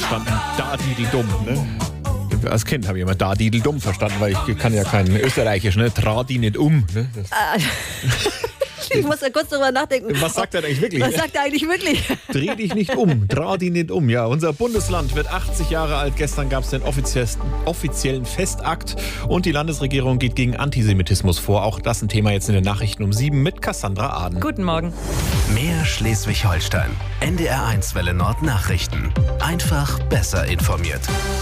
verstanden. Da-didel-dumm, ne? Als Kind habe ich immer da-didel-dumm verstanden, weil ich kann ja kein Österreichisch, ne? Tradi nicht um, ne? Ich muss da kurz drüber nachdenken. Was sagt er eigentlich wirklich? Was sagt er eigentlich wirklich? Dreh dich nicht um, dreh dich nicht um. Ja, unser Bundesland wird 80 Jahre alt. Gestern gab es den offiziellen Festakt und die Landesregierung geht gegen Antisemitismus vor. Auch das ein Thema jetzt in den Nachrichten um 7 mit Cassandra Aden. Guten Morgen. Mehr Schleswig-Holstein. NDR1 Welle Nord Nachrichten. Einfach besser informiert.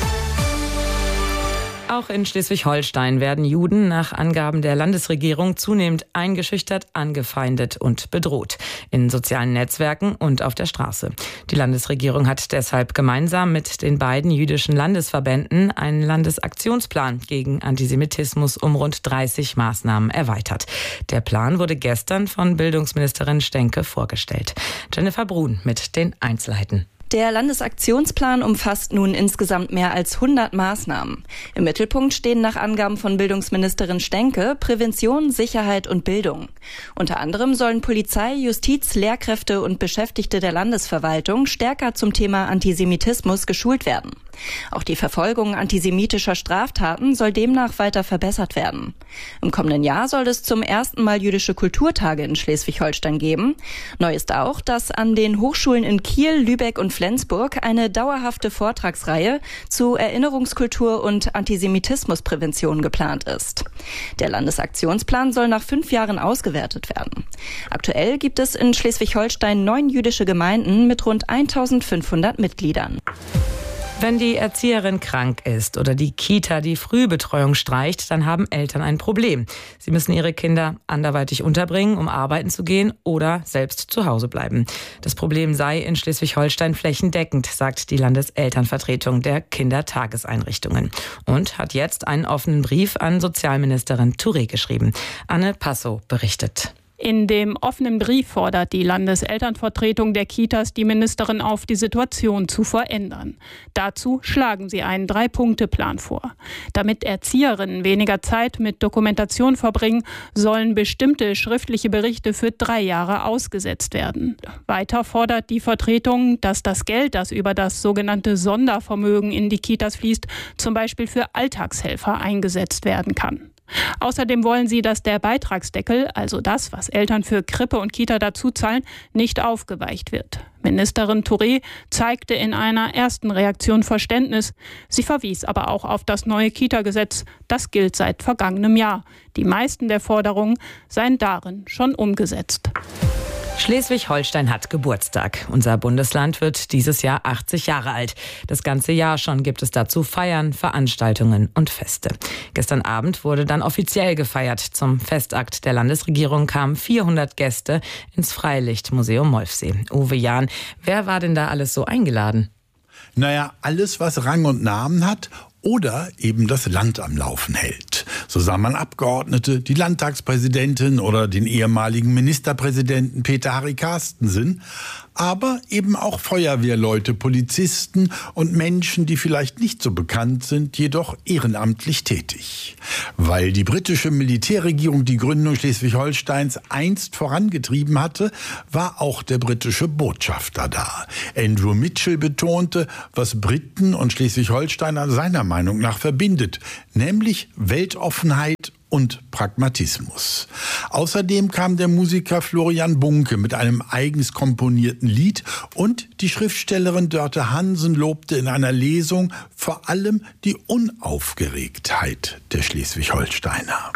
Auch in Schleswig-Holstein werden Juden nach Angaben der Landesregierung zunehmend eingeschüchtert, angefeindet und bedroht. In sozialen Netzwerken und auf der Straße. Die Landesregierung hat deshalb gemeinsam mit den beiden jüdischen Landesverbänden einen Landesaktionsplan gegen Antisemitismus um rund 30 Maßnahmen erweitert. Der Plan wurde gestern von Bildungsministerin Stenke vorgestellt. Jennifer Brun mit den Einzelheiten. Der Landesaktionsplan umfasst nun insgesamt mehr als 100 Maßnahmen. Im Mittelpunkt stehen nach Angaben von Bildungsministerin Stenke Prävention, Sicherheit und Bildung. Unter anderem sollen Polizei, Justiz, Lehrkräfte und Beschäftigte der Landesverwaltung stärker zum Thema Antisemitismus geschult werden. Auch die Verfolgung antisemitischer Straftaten soll demnach weiter verbessert werden. Im kommenden Jahr soll es zum ersten Mal jüdische Kulturtage in Schleswig-Holstein geben. Neu ist auch, dass an den Hochschulen in Kiel, Lübeck und Flensburg eine dauerhafte Vortragsreihe zu Erinnerungskultur und Antisemitismusprävention geplant ist. Der Landesaktionsplan soll nach 5 Jahren ausgewertet werden. Aktuell gibt es in Schleswig-Holstein 9 jüdische Gemeinden mit rund 1500 Mitgliedern. Wenn die Erzieherin krank ist oder die Kita die Frühbetreuung streicht, dann haben Eltern ein Problem. Sie müssen ihre Kinder anderweitig unterbringen, um arbeiten zu gehen oder selbst zu Hause bleiben. Das Problem sei in Schleswig-Holstein flächendeckend, sagt die Landeselternvertretung der Kindertageseinrichtungen und hat jetzt einen offenen Brief an Sozialministerin Touré geschrieben. Anne Passow berichtet. In dem offenen Brief fordert die Landeselternvertretung der Kitas die Ministerin auf, die Situation zu verändern. Dazu schlagen sie einen 3-Punkte-Plan vor. Damit Erzieherinnen weniger Zeit mit Dokumentation verbringen, sollen bestimmte schriftliche Berichte für 3 Jahre ausgesetzt werden. Weiter fordert die Vertretung, dass das Geld, das über das sogenannte Sondervermögen in die Kitas fließt, zum Beispiel für Alltagshelfer eingesetzt werden kann. Außerdem wollen sie, dass der Beitragsdeckel, also das, was Eltern für Krippe und Kita dazu zahlen, nicht aufgeweicht wird. Ministerin Touré zeigte in einer ersten Reaktion Verständnis. Sie verwies aber auch auf das neue Kita-Gesetz. Das gilt seit vergangenem Jahr. Die meisten der Forderungen seien darin schon umgesetzt. Schleswig-Holstein hat Geburtstag. Unser Bundesland wird dieses Jahr 80 Jahre alt. Das ganze Jahr schon gibt es dazu Feiern, Veranstaltungen und Feste. Gestern Abend wurde dann offiziell gefeiert. Zum Festakt der Landesregierung kamen 400 Gäste ins Freilichtmuseum Molfsee. Uwe Jahn, wer war denn da alles so eingeladen? Naja, alles, was Rang und Namen hat oder eben das Land am Laufen hält. So sah man Abgeordnete, die Landtagspräsidentin oder den ehemaligen Ministerpräsidenten Peter Harry Carstensen, aber eben auch Feuerwehrleute, Polizisten und Menschen, die vielleicht nicht so bekannt sind, jedoch ehrenamtlich tätig. Weil die britische Militärregierung die Gründung Schleswig-Holsteins einst vorangetrieben hatte, war auch der britische Botschafter da. Andrew Mitchell betonte, was Briten und Schleswig-Holsteiner seiner Meinung nach verbindet, nämlich Weltoffenheit und Pragmatismus. Außerdem kam der Musiker Florian Bunke mit einem eigens komponierten Lied und die Schriftstellerin Dörte Hansen lobte in einer Lesung vor allem die Unaufgeregtheit der Schleswig-Holsteiner.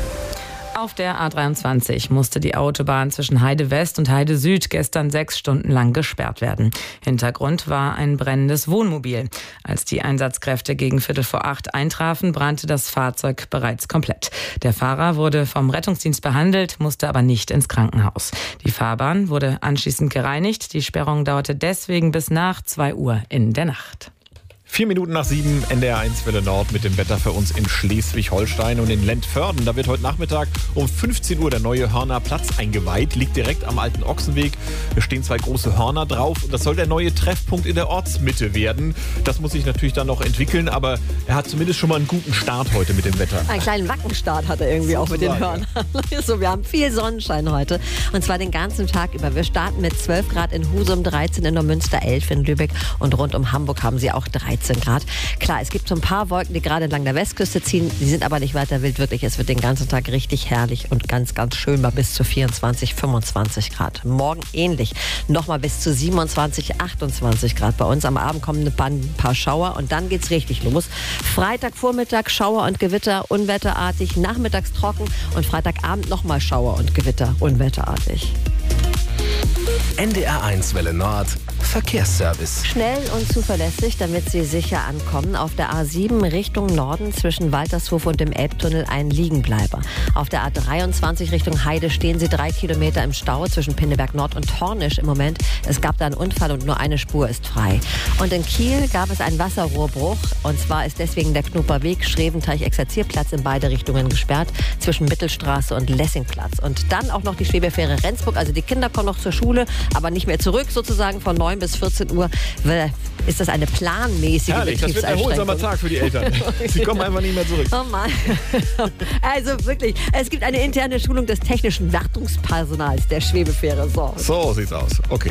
Auf der A23 musste die Autobahn zwischen Heide West und Heide Süd gestern 6 Stunden lang gesperrt werden. Hintergrund war ein brennendes Wohnmobil. Als die Einsatzkräfte gegen 7:45 eintrafen, brannte das Fahrzeug bereits komplett. Der Fahrer wurde vom Rettungsdienst behandelt, musste aber nicht ins Krankenhaus. Die Fahrbahn wurde anschließend gereinigt. Die Sperrung dauerte deswegen bis nach 2 Uhr in der Nacht. 4 Minuten nach 7, NDR 1 Welle Nord mit dem Wetter für uns in Schleswig-Holstein und in Lentförden. Da wird heute Nachmittag um 15 Uhr der neue Hörner Platz eingeweiht. Liegt direkt am alten Ochsenweg. Da stehen 2 große Hörner drauf und das soll der neue Treffpunkt in der Ortsmitte werden. Das muss sich natürlich dann noch entwickeln, aber er hat zumindest schon mal einen guten Start heute mit dem Wetter. Einen kleinen Wackenstart hat er irgendwie auch mit den Hörnern. So, wir haben viel Sonnenschein heute und zwar den ganzen Tag über. Wir starten mit 12 Grad in Husum, 13 in Neumünster, 11 in Lübeck und rund um Hamburg haben sie auch 13 Grad. Klar, es gibt so ein paar Wolken, die gerade entlang der Westküste ziehen. Die sind aber nicht weiter wild, wirklich. Es wird den ganzen Tag richtig herrlich und ganz, ganz schön mal bis zu 24, 25 Grad. Morgen ähnlich. Nochmal bis zu 27, 28 Grad. Bei uns am Abend kommen ein paar Schauer und dann geht's richtig los. Freitagvormittag Schauer und Gewitter, unwetterartig. Nachmittags trocken und Freitagabend nochmal Schauer und Gewitter, unwetterartig. NDR 1 Welle Nord Verkehrsservice. Schnell und zuverlässig, damit Sie sicher ankommen. Auf der A7 Richtung Norden zwischen Waltershof und dem Elbtunnel ein Liegenbleiber. Auf der A23 Richtung Heide stehen Sie 3 Kilometer im Stau zwischen Pinneberg Nord und Hornisch im Moment. Es gab da einen Unfall und nur eine Spur ist frei. Und in Kiel gab es einen Wasserrohrbruch. Und zwar ist deswegen der Knupperweg Schreventeich-Exerzierplatz in beide Richtungen gesperrt zwischen Mittelstraße und Lessingplatz. Und dann auch noch die Schwebefähre Rendsburg. Also die Kinder kommen noch zur Schule, aber nicht mehr zurück sozusagen von 9 bis 14 Uhr. Ist das eine planmäßige Herrlich, das wird ein erholsamer Tag für die Eltern. Sie kommen einfach nicht mehr zurück. Oh Mann. Also wirklich, es gibt eine interne Schulung des technischen Wartungspersonals der Schwebefähre. So sieht's aus. Okay.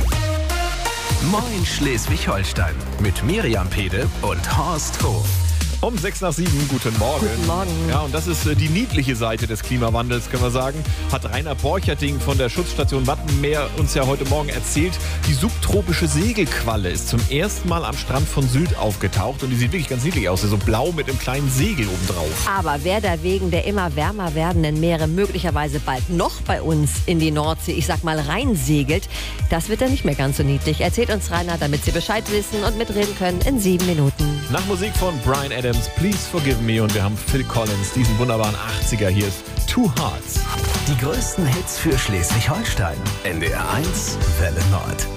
Moin Schleswig-Holstein mit Miriam Pede und Horst Hof. Um 6 nach 7, guten Morgen. Guten Morgen. Ja, und das ist die niedliche Seite des Klimawandels, können wir sagen. Hat Rainer Borcherting von der Schutzstation Wattenmeer uns ja heute Morgen erzählt. Die subtropische Segelqualle ist zum ersten Mal am Strand von Sylt aufgetaucht. Und die sieht wirklich ganz niedlich aus. So blau mit einem kleinen Segel obendrauf. Aber wer da wegen der immer wärmer werdenden Meere möglicherweise bald noch bei uns in die Nordsee, ich sag mal, reinsegelt, das wird dann nicht mehr ganz so niedlich. Erzählt uns Rainer, damit Sie Bescheid wissen und mitreden können in 7 Minuten. Nach Musik von Bryan Adams, Please Forgive Me, und wir haben Phil Collins, diesen wunderbaren 80er. Hier ist Two Hearts. Die größten Hits für Schleswig-Holstein. NDR 1 Welle Nord.